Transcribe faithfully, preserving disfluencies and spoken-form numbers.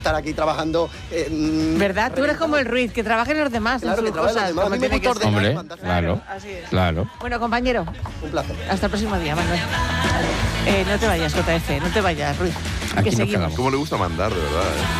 estar aquí trabajando. Eh, ¿Verdad? Tú eres como el Ruiz, que trabaja en los demás, claro, en que sus trabaja cosas. en los demás. como A mí me tiene gusta que ser. ordenar. Hombre, claro, Así es. claro. Bueno, compañero, Un placer. hasta el próximo día, Manuel. Eh, no te vayas, J F, no te vayas, Ruiz. Aquí que nos seguimos. quedamos. Cómo le gusta mandar, de verdad, ¿eh?